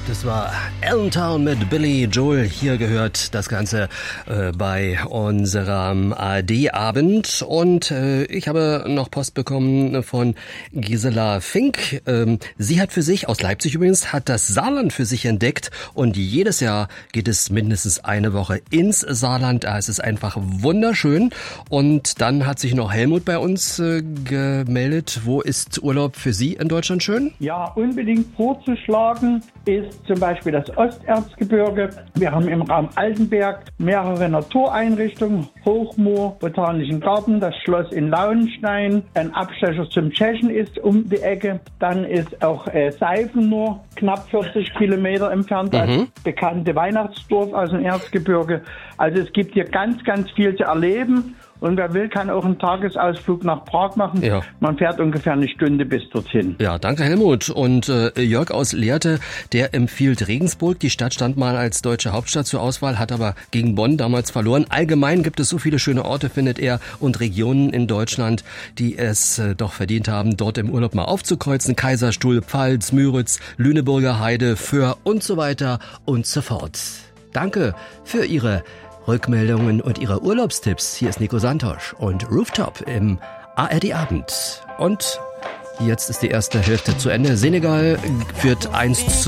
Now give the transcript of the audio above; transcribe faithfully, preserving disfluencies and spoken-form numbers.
Das war Allentown mit Billy Joel. Hier gehört das Ganze äh, bei unserem A R D-Abend. Und äh, ich habe noch Post bekommen von Gisela Fink. Ähm, sie hat für sich, aus Leipzig übrigens, hat das Saarland für sich entdeckt. Und jedes Jahr geht es mindestens eine Woche ins Saarland. Da ist es einfach wunderschön. Und dann hat sich noch Helmut bei uns äh, gemeldet. Wo ist Urlaub für Sie in Deutschland schön? Ja, unbedingt vorzuschlagen ist zum Beispiel das Osterzgebirge. Wir haben im Raum Altenberg mehrere Natureinrichtungen, Hochmoor, Botanischen Garten, das Schloss in Lauenstein, ein Abstecher zum Tschechen ist um die Ecke. Dann ist auch äh, Seifen nur knapp vierzig Kilometer entfernt, das mhm. bekannte Weihnachtsdorf aus dem Erzgebirge. Also es gibt hier ganz, ganz viel zu erleben. Und wer will, kann auch einen Tagesausflug nach Prag machen. Ja. Man fährt ungefähr eine Stunde bis dorthin. Ja, danke Helmut. Und äh, Jörg aus Lehrte, der empfiehlt Regensburg. Die Stadt stand mal als deutsche Hauptstadt zur Auswahl, hat aber gegen Bonn damals verloren. Allgemein gibt es so viele schöne Orte, findet er, und Regionen in Deutschland, die es äh, doch verdient haben, dort im Urlaub mal aufzukreuzen. Kaiserstuhl, Pfalz, Müritz, Lüneburger Heide, Föhr und so weiter und so fort. Danke für Ihre Rückmeldungen und Ihre Urlaubstipps. Hier ist Nico Santosch und Rooftop im A R D-Abend. Und jetzt ist die erste Hälfte zu Ende. Senegal führt eins zu